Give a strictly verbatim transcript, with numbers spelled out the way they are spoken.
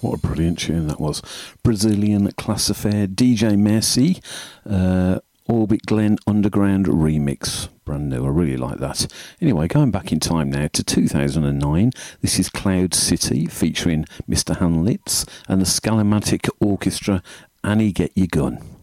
What a brilliant tune that was. Brazilian Class Affair, D J Mercy, uh, Orbit Glen Underground remix. Brand new, I really like that. Anyway, going back in time now to two thousand nine, this is Cloud City featuring Mister Hanlitz and the Scalamatic Orchestra, Annie Get Your Gun.